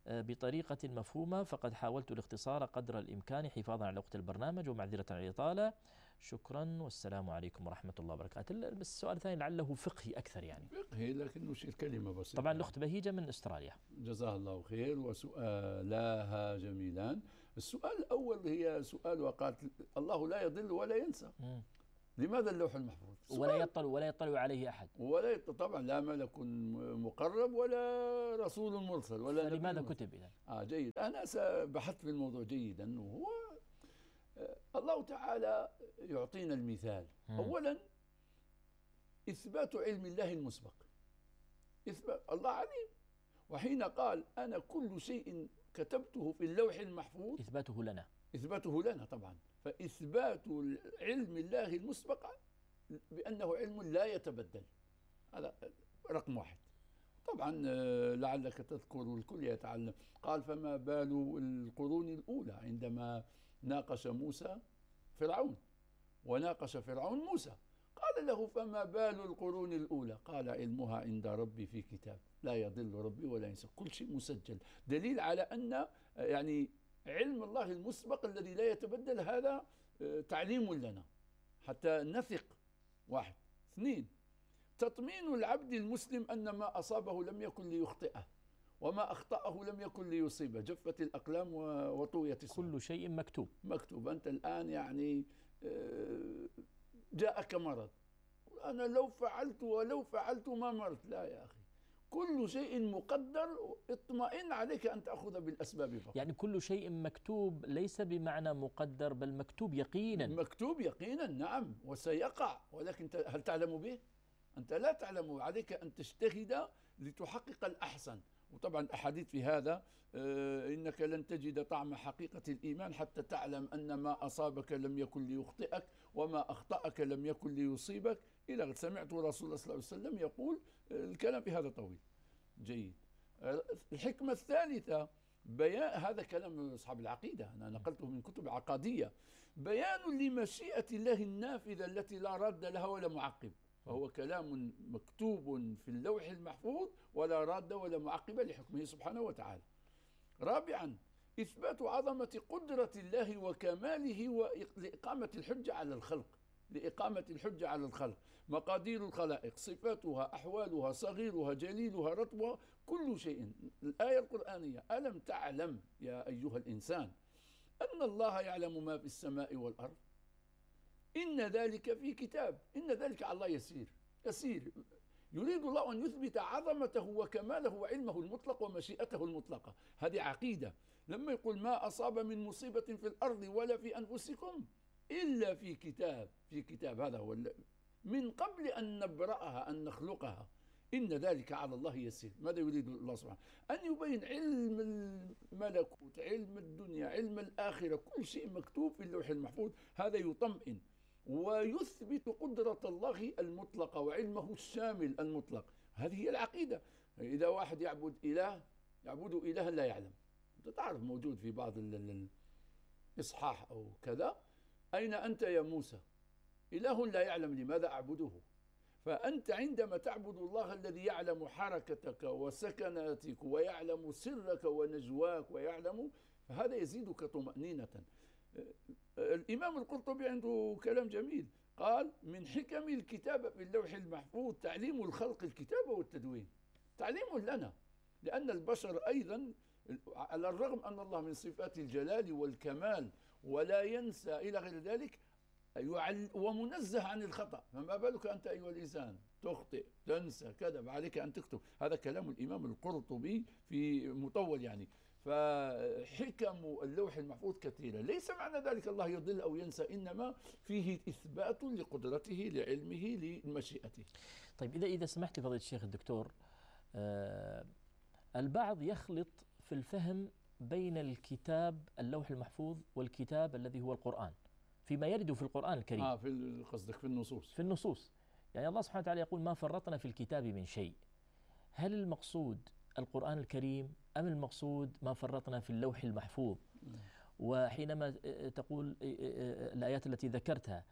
بطريقة مفهومة، فقد حاولت الاختصار قدر الإمكان حفاظا على وقت البرنامج ومعذرة عن الإطالة. شكرا والسلام عليكم ورحمة الله وبركاته. بس السؤال الثاني لعله فقهي أكثر يعني. فقهي لكنه شيء كلمة بسيطة. طبعا الأخت بهيجة من أستراليا. جزاها الله خير وسؤالها جميلان. السؤال الأول هي سؤال وقالت الله لا يضل ولا ينسى. م. لماذا اللوح المحفوظ؟ ولا يطلع ولا يطلع عليه أحد. ولا يطلع طبعا، لا ملك مقرب ولا رسول مرسل ولا نبي. لماذا كتب إذا؟ آه جيد. أنا بحثت في الموضوع جيدا، وهو الله تعالى يعطينا المثال. م. أولا إثبات علم الله المسبق. إثبات الله عليم، وحين قال أنا كل شيء كتبته في اللوح المحفوظ إثباته لنا إثباته لنا طبعا. فإثبات علم الله المسبق بأنه علم لا يتبدل، هذا رقم واحد. طبعا لعلك تذكر الكل يتعلم، قال فما بال القرون الأولى عندما ناقش موسى فرعون وناقش فرعون موسى، قال له فما بال القرون الأولى؟ قال علمها عند ربي في كتاب لا يضل ربي ولا ينسى. كل شيء مسجل، دليل على أن يعني علم الله المسبق الذي لا يتبدل هذا تعليم لنا حتى نثق. واحد. اثنين، تطمين العبد المسلم أن ما أصابه لم يكن ليخطئه وما أخطأه لم يكن ليصيبه. جفت الأقلام وطويت السحف. كل شيء مكتوب مكتوب. أنت الآن يعني جاءك مرض، أنا لو فعلت ولو فعلت ما مرض. لا يا أخي، كل شيء مقدر، اطمئن عليك أن تأخذ بالأسباب فقط. يعني كل شيء مكتوب ليس بمعنى مقدر، بل مكتوب يقينا. مكتوب يقينا نعم، وسيقع، ولكن هل تعلم به؟ أنت لا تعلم. عليك أن تجتهد لتحقق الأحسن. وطبعا الأحاديث في هذا آه إنك لن تجد طعم حقيقة الإيمان حتى تعلم أن ما أصابك لم يكن ليخطئك وما أخطأك لم يكن ليصيبك. إلى سمعت رسول الله صلى الله عليه وسلم يقول آه الكلام في هذا طويل. جيد. آه الحكمة الثالثة بيان، هذا كلام أصحاب العقيدة أنا نقلته من كتب عقادية، بيان لمشيئة الله النافذة التي لا راد لها ولا معقب. فهو كلام مكتوب في اللوح المحفوظ ولا راد ولا معقب لحكمه سبحانه وتعالى. رابعا، إثبات عظمة قدرة الله وكماله ولإقامة الحجة على الخلق. لإقامة الحجة على الخلق. مقادير الخلائق، صفاتها، أحوالها، صغيرها، جليلها، رطبها، كل شيء. الآية القرآنية ألم تعلم يا أيها الإنسان أن الله يعلم ما في السماء والأرض إن ذلك في كتاب. إن ذلك على الله يسير يسير. يريد الله أن يثبت عظمته وكماله وعلمه المطلق ومشيئته المطلقة. هذه عقيدة. لما يقول ما أصاب من مصيبة في الأرض ولا في أنفسكم إلا في كتاب، في كتاب هذا هو من قبل أن نبرأها أن نخلقها. إن ذلك على الله يسير. ماذا يريد الله سبحانه؟ أن يبين علم الملكوت، علم الدنيا، علم الآخرة، كل شيء مكتوب في اللوح المحفوظ. هذا يطمئن ويثبت قدرة الله المطلقة وعلمه الشامل المطلق. هذه هي العقيدة. إذا واحد يعبد إله يعبد إلها لا يعلم، أنت تعرف موجود في بعض الإصحاح أو كذا، أين أنت يا موسى؟ إله لا يعلم لماذا أعبده؟ فأنت عندما تعبد الله الذي يعلم حركتك وسكناتك ويعلم سرك ونجواك ويعلم، فهذا يزيدك طمأنينة. الإمام القرطبي عنده كلام جميل، قال من حكم الكتابة في اللوح المحفوظ تعليم الخلق الكتابة والتدوين. تعليم لنا، لأن البشر أيضا على الرغم أن الله من صفات الجلال والكمال ولا ينسى إلى غير ذلك ومنزه عن الخطأ، فما بالك أنت أيها الإنسان تخطئ تنسى كذا، عليك أن تكتب. هذا كلام الإمام القرطبي في مطول يعني. فحكم اللوح المحفوظ كثيرة. ليس معنى ذلك الله يضل أو ينسى، إنما فيه إثبات لقدرته لعلمه لمشيئته. طيب إذا إذا سمحت فضيلة الشيخ الدكتور، آه البعض يخلط في الفهم بين الكتاب اللوح المحفوظ والكتاب الذي هو القرآن فيما يرد في القرآن الكريم. آه في قصدك في النصوص. في النصوص يعني الله سبحانه وتعالى يقول ما فرطنا في الكتاب من شيء. هل المقصود القرآن الكريم أم المقصود ما فرطنا في اللوح المحفوظ؟ وحينما تقول الآيات التي ذكرتها،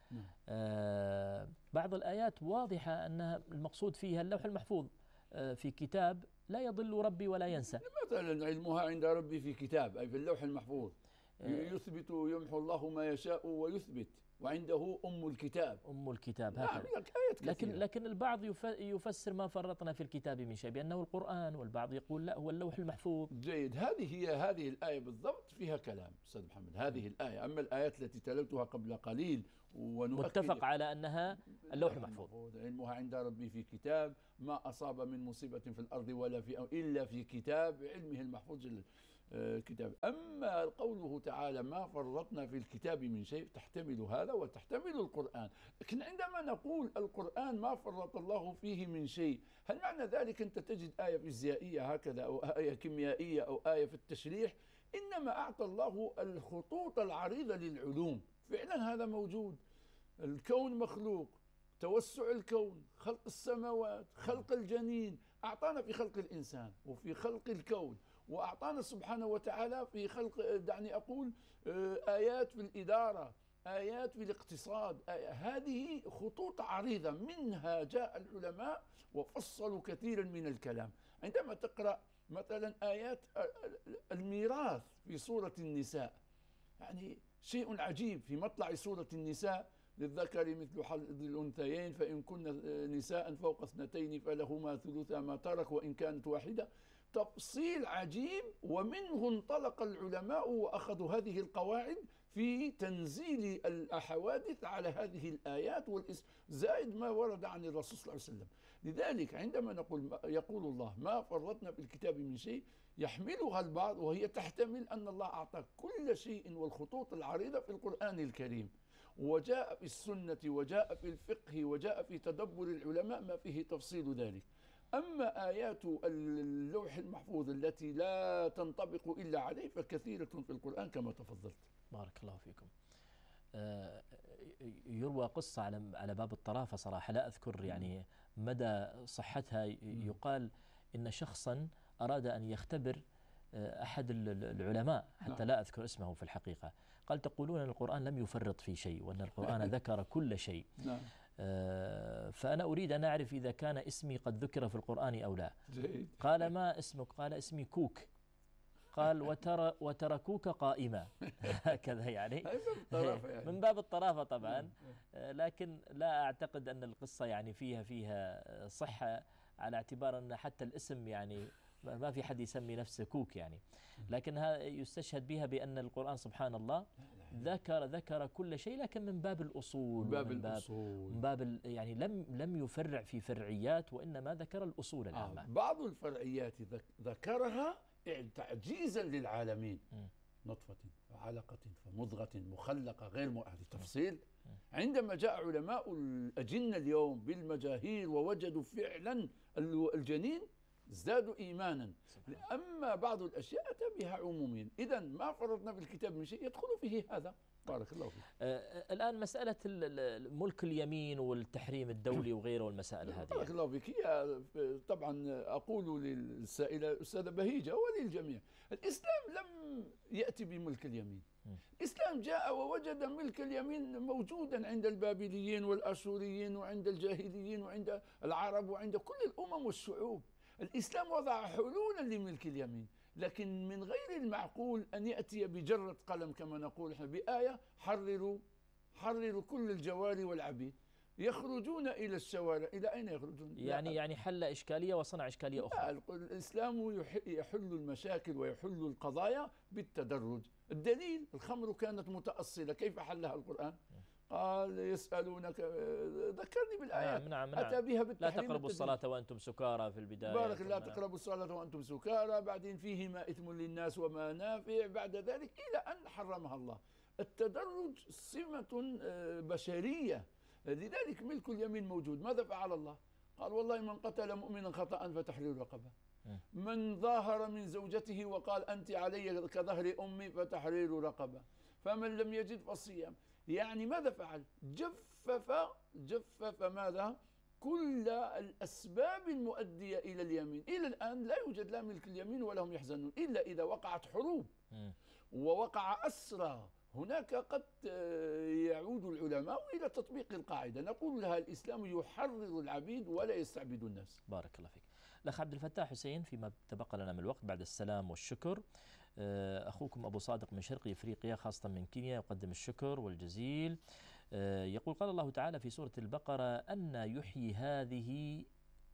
بعض الآيات واضحة أن المقصود فيها اللوح المحفوظ في كتاب لا يضل ربي ولا ينسى. مثلا علمها عند ربي في كتاب، أي في اللوح المحفوظ. يثبت يمحو الله ما يشاء ويثبت، وعنده أم الكتاب. أم الكتاب نعم، هكذا. آيات لكن كثيرة. لكن البعض يفسر ما فرطنا في الكتاب من شيء بأنه القرآن، والبعض يقول لا هو اللوح المحفوظ. جيد، هذه هي هذه الآية بالضبط فيها كلام أستاذ محمد. هذه الآية، أما الآيات التي تلوتها قبل قليل ونؤكد متفق على أنها اللوح المحفوظ. علمها عند ربي في كتاب، ما أصاب من مصيبة في الأرض ولا في إلا في كتاب، علمه المحفوظ جل كتاب. أما قوله تعالى ما فرطنا في الكتاب من شيء، تحتمل هذا وتحتمل القرآن. لكن عندما نقول القرآن ما فرط الله فيه من شيء، هل معنى ذلك أنت تجد آية فيزيائية هكذا أو آية كيميائية أو آية في التشريح؟ إنما أعطى الله الخطوط العريضة للعلوم. فعلا هذا موجود. الكون مخلوق، توسع الكون، خلق السماوات، خلق الجنين، أعطانا في خلق الإنسان وفي خلق الكون، وأعطانا سبحانه وتعالى في خلق، دعني أقول، آيات في الإدارة، آيات في الاقتصاد. هذه خطوط عريضة، منها جاء العلماء وفصلوا كثيرا من الكلام. عندما تقرأ مثلا آيات الميراث في سورة النساء، يعني شيء عجيب. في مطلع سورة النساء للذكر مثل حظ الأنثيين فإن كن نساء فوق اثنتين فلهما ثلث ما ترك وإن كانت واحدة. تفصيل عجيب، ومنه انطلق العلماء وأخذوا هذه القواعد في تنزيل الحوادث على هذه الآيات والإس زائد ما ورد عن الرسول صلى الله عليه وسلم. لذلك عندما نقول يقول الله ما فرطنا في الكتاب من شيء، يحملها البعض وهي تحتمل أن الله أعطى كل شيء والخطوط العريضة في القرآن الكريم، وجاء في السنة وجاء في الفقه وجاء في تدبر العلماء ما فيه تفصيل ذلك. أما آيات اللوح المحفوظ التي لا تنطبق إلا عليه فكثيرة في القرآن كما تفضلت. بارك الله فيكم. يروى قصة على على باب الطرافة، صراحة لا أذكر يعني مدى صحتها. يقال إن شخصا أراد أن يختبر أحد العلماء، حتى لا أذكر اسمه في الحقيقة، قال تقولون أن القرآن لم يفرط في شيء وأن القرآن ذكر كل شيء، فأنا أريد أن أعرف إذا كان اسمي قد ذكر في القرآن أو لا. قال ما اسمك؟ قال اسمي كوك. قال وتر وتركوك قائمة. هكذا يعني من باب الطرافة طبعا، لكن لا أعتقد أن القصة يعني فيها فيها صحة، على اعتبار أن حتى الاسم يعني ما في حد يسمي نفسه كوك يعني. لكن هذا يستشهد بها بأن القرآن سبحان الله ذكر ذكر كل شيء، لكن من باب الأصول، باب من باب الأصول، من باب يعني لم لم يفرع في فرعيات، وإنما ذكر الأصول العامة. آه بعض الفرعيات ذكرها تعجيزا للعالمين. م. نطفة فعلقة فمضغة مخلقة غير هذه تفصيل. عندما جاء علماء الأجنة اليوم بالمجاهيل ووجدوا فعلا الجنين ازدادوا إيمانا. أما بعض الأشياء أتى بها عموميا. إذا ما فرضنا في الكتاب من شيء يدخل فيه هذا. بارك الله فيك. آه الآن مسألة ملك اليمين والتحريم الدولي وغيره والمسائل هذه، بارك الله فيك، هي طبعا أقول للسائلة الأستاذة بهيجة وللجميع، الإسلام لم يأتي بملك اليمين. الإسلام جاء ووجد ملك اليمين موجودا عند البابليين والأشوريين وعند الجاهليين وعند العرب وعند كل الأمم والشعوب. الإسلام وضع حلولا لملك اليمين، لكن من غير المعقول أن يأتي بجرة قلم كما نقول احنا بآية حرروا حرروا كل الجواري والعبيد، يخرجون إلى الشوارع. إلى أين يخرجون؟ يعني يعني حل إشكالية وصنع إشكالية أخرى. لا، الإسلام يحل المشاكل ويحل القضايا بالتدرج. الدليل الخمر كانت متأصلة، كيف حلها القرآن؟ قال يسألونك، ذكرني بالآيات. نعم نعم أتى بها بالتحريم. لا تقربوا الصلاة وأنتم سكارى في البداية. بارك، لا تقربوا الصلاة وأنتم سكارى، بعدين فيهما إثم للناس ومنافع، بعد ذلك إلى أن حرمها الله. التدرج سمة بشرية، لذلك ملك اليمين موجود. ماذا فعل الله؟ قال والله من قتل مؤمنا خطأ فتحرير رقبة، من ظاهر من زوجته وقال أنت علي كظهر أمي فتحرير رقبة، فمن لم يجد فصيام. يعني ماذا فعل؟ جفف جفف ماذا؟ كل الأسباب المؤدية إلى اليمين. إلى الآن لا يوجد لا ملك اليمين ولا هم يحزنون، إلا إذا وقعت حروب ووقع أسرى، هناك قد يعود العلماء إلى تطبيق القاعدة، نقول لها الإسلام يحرر العبيد ولا يستعبد الناس. بارك الله فيك. الأخ عبد الفتاح حسين، فيما تبقى لنا من الوقت بعد السلام والشكر، أخوكم أبو صادق من شرق إفريقيا خاصة من كينيا يقدم الشكر والجزيل. يقول قال الله تعالى في سورة البقرة أن يحيي هذه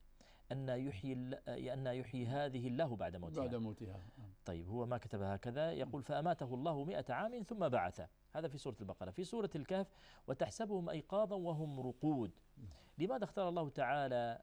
أن يحيي أن يحيي هذه الله بعد موتها. بعد موتها. طيب هو ما كتب هكذا، يقول فأماته الله مئة عام ثم بعثه، هذا في سورة البقرة. في سورة الكهف وتحسبهم أيقاظا وهم رقود، لماذا اختار الله تعالى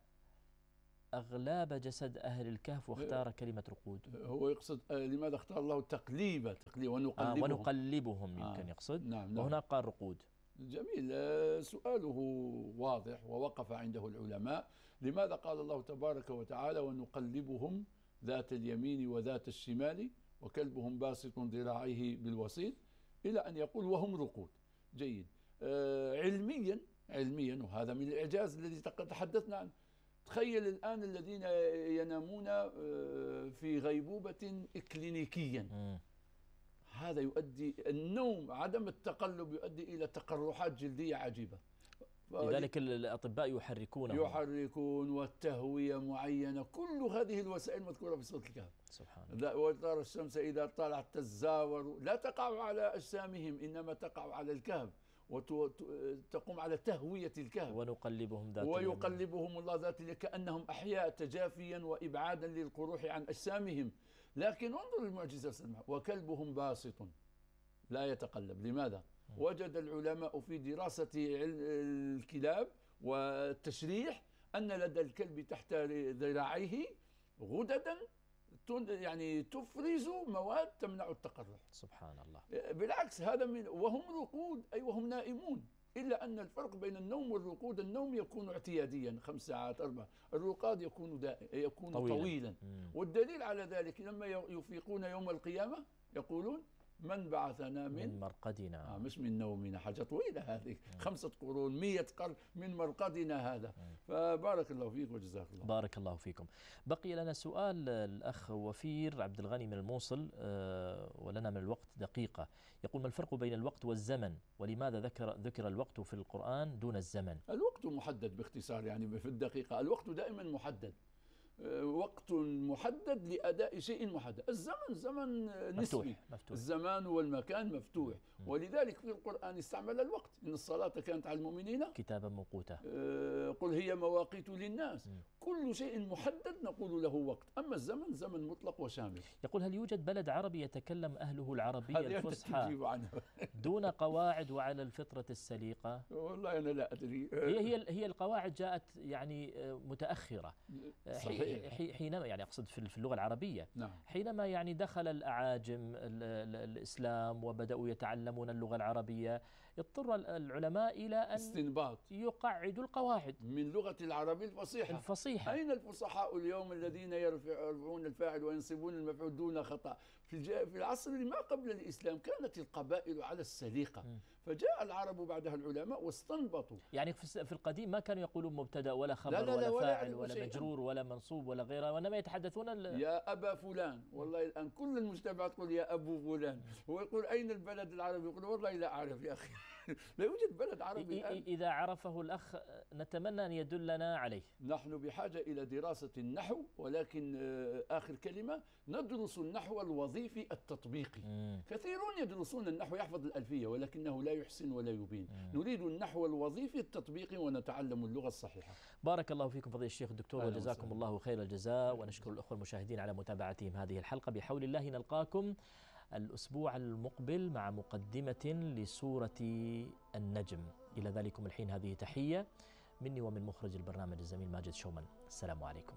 أغلاب جسد أهل الكهف واختار كلمة رقود؟ هو يقصد لماذا اختار الله تقليب تقليب ونقلبهم, آه ونقلبهم يمكن آه يقصد. نعم نعم. وهنا قال رقود. جميل، سؤاله واضح ووقف عنده العلماء. لماذا قال الله تبارك وتعالى ونقلبهم ذات اليمين وذات الشمال وكلبهم باسط ذراعيه بالوسيط، إلى أن يقول وهم رقود. جيد. آه علميا علميا وهذا من الإعجاز الذي تحدثنا عنه. تخيل الآن الذين ينامون في غيبوبة إكلينيكيا، م. هذا يؤدي النوم عدم التقلب يؤدي إلى تقرحات جلدية عجيبة. لذلك الأطباء يحركون يحركون والتهوية معينة، كل هذه الوسائل مذكورة في سورة الكهف. سبحان الله. وترى الشمس إذا طلعت تزاور، لا تقع على أجسامهم إنما تقع على الكهف وتقوم على تهوية الكهف. ونقلبهم ذات ويقلبهم الله ذات كأنهم أحياء تجافيا وإبعادا للقروح عن أجسامهم. لكن انظر المعجزة السماء وكلبهم باسط لا يتقلب. لماذا؟ وجد العلماء في دراسة الكلاب والتشريح أن لدى الكلب تحت ذراعيه غددا يعني تفرز مواد تمنع التقرح. سبحان الله. بالعكس هذا من وهم رقود أي وهم نائمون، إلا أن الفرق بين النوم والرقود، النوم يكون اعتياديا خمس ساعات أربع، الرقاد يكون دائم يكون طويلا, طويلا. والدليل على ذلك لما يفيقون يوم القيامة يقولون من بعثنا من, من مرقدنا. آه مش من نومنا، حاجة طويلة هذه. مم. خمسة قرون مية قرن من مرقدنا هذا. مم. فبارك الله فيك وجزاك الله. بارك الله فيكم. بقي لنا سؤال الأخ وفير عبد الغني من الموصل، آه ولنا من الوقت دقيقة. يقول ما الفرق بين الوقت والزمن، ولماذا ذكر ذكر الوقت في القرآن دون الزمن؟ الوقت محدد باختصار، يعني في الدقيقة الوقت دائما محدد، وقت محدد لأداء شيء محدد. الزمن زمن نسبي، مفتوح. الزمان والمكان مفتوح. م. ولذلك في القرآن استعمل الوقت، إن الصلاة كانت على المؤمنين كتابا موقوتا، قل هي مواقيت للناس. م. كل شيء محدد نقول له وقت، أما الزمن زمن مطلق وشامل. يقول هل يوجد بلد عربي يتكلم أهله العربية الفصحى دون قواعد وعلى الفطرة السليقة؟ والله أنا لا أدري. هي هي هي القواعد جاءت يعني متأخرة. صحيح. حينما يعني أقصد في اللغة العربية. نعم. حينما يعني دخل الأعاجم الإسلام وبدأوا يتعلمون اللغة العربية، اضطر العلماء إلى أن استنباط يقعدوا القواعد من لغة العربية الفصيحة. الفصيحة. أين الفصحاء اليوم الذين يرفعون الفاعل وينصبون المفعول دون خطأ؟ في في العصر ما قبل الإسلام كانت القبائل على السليقة. م. فجاء العرب بعدها العلماء واستنبطوا. يعني في القديم ما كانوا يقولون مبتدأ ولا خبر لا لا ولا, ولا فاعل ولا شيئا. مجرور ولا منصوب ولا غيره، وإنما يتحدثون يا أبا فلان. والله الآن كل المجتمعات تقول يا أبو فلان. هو يقول أين البلد العربي؟ يقول والله لا أعرف يا أخي. لا يوجد بلد عربي الآن. إذا عرفه الأخ نتمنى أن يدلنا عليه. نحن بحاجة إلى دراسة النحو، ولكن آخر كلمة ندرس النحو الوظيفي التطبيقي. مم. كثيرون يدرسون النحو يحفظ الألفية ولكنه لا يحسن ولا يبين. مم. نريد النحو الوظيفي التطبيقي ونتعلم اللغة الصحيحة. بارك الله فيكم فضيلة الشيخ الدكتور وجزاكم الله خير الجزاء، ونشكر الأخوة المشاهدين على متابعتهم هذه الحلقة. بحول الله نلقاكم الأسبوع المقبل مع مقدمة لسورة النجم. إلى ذلكم الحين هذه تحية مني ومن مخرج البرنامج الزميل ماجد شومان. السلام عليكم.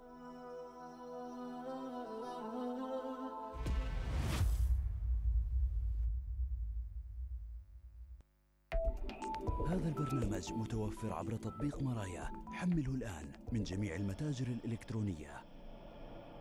هذا البرنامج متوفر عبر تطبيق مرايا، حمله الآن من جميع المتاجر الإلكترونية.